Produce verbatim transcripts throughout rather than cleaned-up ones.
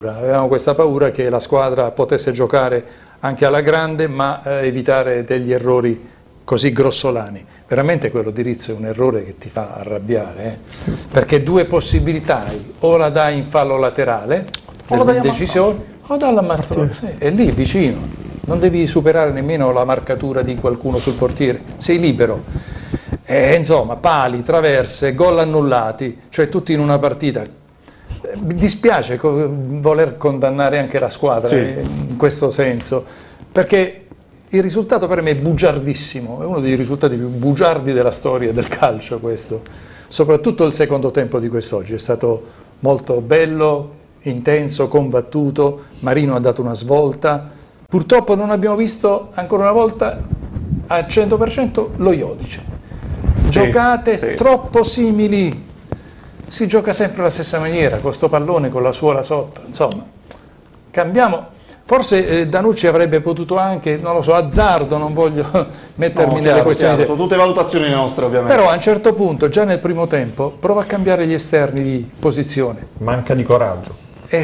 Avevamo questa paura che la squadra potesse giocare anche alla grande, ma eh, evitare degli errori così grossolani. Veramente quello di Rizzo è un errore che ti fa arrabbiare, eh? Perché due possibilità hai: o la dai in fallo laterale, decisione, o dalla Mastroni, sì, è lì vicino, non devi superare nemmeno la marcatura di qualcuno sul portiere, sei libero. E, insomma, pali, traverse, gol annullati, cioè tutti in una partita. Mi dispiace voler condannare anche la squadra, sì, in questo senso, perché il risultato per me è bugiardissimo, è uno dei risultati più bugiardi della storia del calcio questo. Soprattutto il secondo tempo di quest'oggi è stato molto bello, intenso, combattuto. Marino ha dato una svolta. Purtroppo non abbiamo visto ancora una volta al cento per cento lo Iodice. Giocate sì, sì. troppo simili. Si gioca sempre alla stessa maniera, con sto pallone, con la suola sotto, insomma, cambiamo. Forse eh, Danucci avrebbe potuto anche, non lo so, azzardo, non voglio mettermi no, nelle chiaro, questioni. Chiaro, sono tutte valutazioni nostre, ovviamente. Però a un certo punto, già nel primo tempo, prova a cambiare gli esterni di posizione. Manca di coraggio.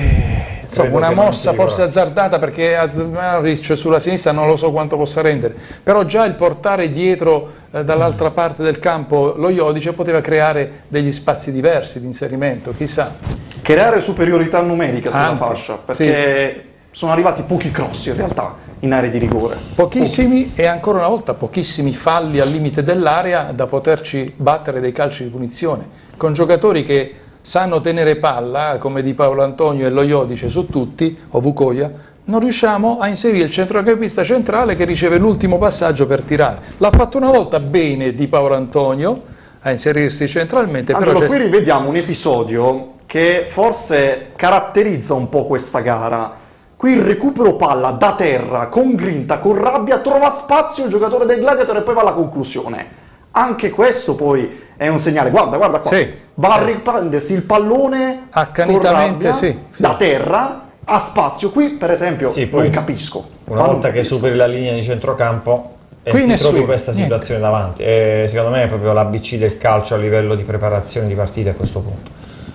Eh, insomma, una mossa forse azzardata, perché Azmanovic sulla sinistra non lo so quanto possa rendere, però già il portare dietro eh, dall'altra parte del campo lo Iodice poteva creare degli spazi diversi di inserimento, chissà. Creare superiorità numerica sulla Anche, fascia, perché sì, sono arrivati pochi cross in realtà in area di rigore. Pochissimi, e ancora una volta pochissimi falli al limite dell'area da poterci battere dei calci di punizione, con giocatori che sanno tenere palla, come Di Paolo Antonio e lo Iodice su tutti, o Vukoia. Non riusciamo a inserire il centrocampista centrale che riceve l'ultimo passaggio per tirare. L'ha fatto una volta bene Di Paolo Antonio a inserirsi centralmente. Angelo, però qui rivediamo un episodio che forse caratterizza un po' questa gara. Qui il recupero palla da terra, con grinta, con rabbia, trova spazio il giocatore del Gladiator e poi va alla conclusione. Anche questo poi è un segnale. Guarda, guarda qua. Sì. Va a riprendersi il pallone accanitamente, sì, sì, da terra, a spazio. Qui per esempio sì, poi non capisco. Una Ma volta non che superi la linea di centrocampo e qui ti nessuno, trovi questa niente. situazione davanti, e secondo me è proprio l'A B C del calcio a livello di preparazione di partita a questo punto.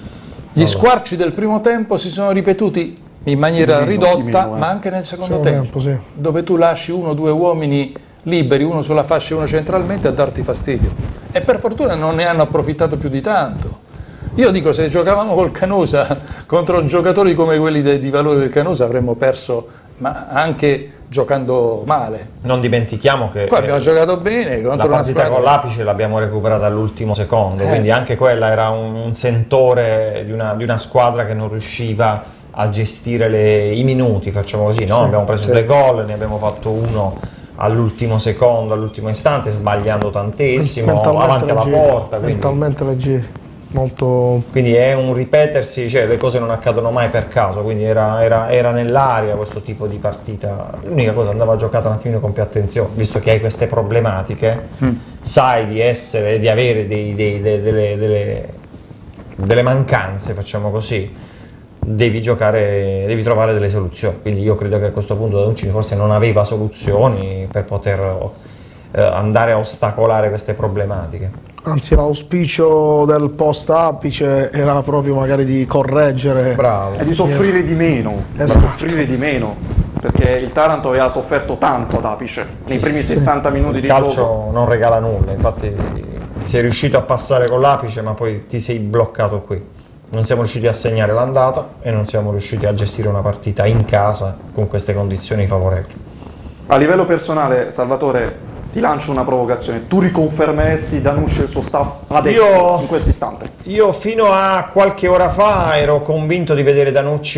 Gli squarci del primo tempo si sono ripetuti in maniera meno, ridotta, meno, eh. ma anche nel secondo, secondo tempo, tempo sì. dove tu lasci uno o due uomini liberi, uno sulla fascia e uno centralmente, a darti fastidio. E per fortuna non ne hanno approfittato più di tanto. Io dico, se giocavamo col Canosa contro giocatori come quelli de, di valore del Canosa avremmo perso, ma anche giocando male. Non dimentichiamo che qua abbiamo eh, giocato bene contro la una partita squadra... con l'Apice l'abbiamo recuperata all'ultimo secondo, eh. quindi anche quella era un, un sentore di una, di una squadra che non riusciva a gestire le, i minuti, facciamo così, no? Sì, abbiamo preso sì. due gol, ne abbiamo fatto uno all'ultimo secondo, all'ultimo istante, sbagliando tantissimo, avanti alla porta. Quindi... mentalmente leggeri. Molto... quindi è un ripetersi, cioè le cose non accadono mai per caso, quindi era, era, era nell'aria questo tipo di partita. L'unica cosa, andava giocata un attimino con più attenzione, visto che hai queste problematiche, mm. sai di essere, di avere dei, dei, dei, delle, delle, delle mancanze, facciamo così, devi giocare, devi trovare delle soluzioni. Quindi io credo che a questo punto Danucci forse non aveva soluzioni per poter eh, andare a ostacolare queste problematiche. Anzi, l'auspicio del post Apice era proprio magari di correggere. Bravo. E di soffrire di meno, esatto. di soffrire di meno, perché il Taranto aveva sofferto tanto ad Apice nei primi sì. sessanta minuti il di calcio gioco. Non regala nulla, infatti sei riuscito a passare con l'Apice, ma poi ti sei bloccato qui. Non siamo riusciti a segnare l'andata e non siamo riusciti a gestire una partita in casa con queste condizioni favorevoli. A livello personale, Salvatore, ti lancio una provocazione: tu riconfermeresti Danucci e il suo staff adesso, io, in questo istante? Io fino a qualche ora fa ero convinto di vedere Danucci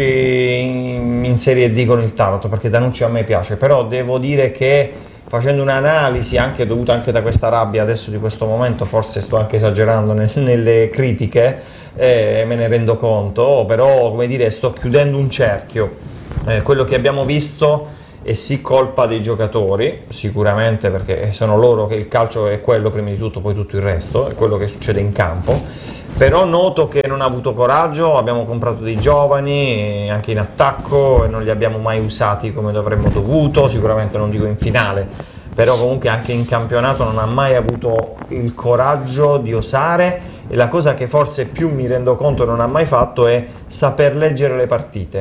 in, in Serie D con il Taranto, perché Danucci a me piace, però devo dire che facendo un'analisi anche dovuta anche da questa rabbia adesso di questo momento, forse sto anche esagerando nel, nelle critiche, eh, me ne rendo conto, però come dire sto chiudendo un cerchio. Eh, quello che abbiamo visto è sì colpa dei giocatori, sicuramente, perché sono loro che il calcio è quello prima di tutto, poi tutto il resto, è quello che succede in campo, però noto che non ha avuto coraggio, abbiamo comprato dei giovani anche in attacco e non li abbiamo mai usati come dovremmo dovuto, sicuramente non dico in finale, però comunque anche in campionato non ha mai avuto il coraggio di osare, e la cosa che forse più mi rendo conto non ha mai fatto è saper leggere le partite.